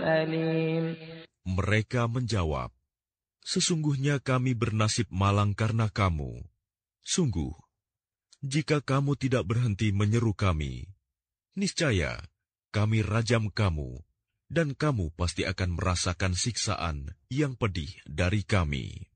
أليم. Mereka menjawab, sesungguhnya kami bernasib malang karena kamu. Sungguh, jika kamu tidak berhenti menyeru kami, niscaya kami rajam kamu, dan kamu pasti akan merasakan siksaan yang pedih dari kami.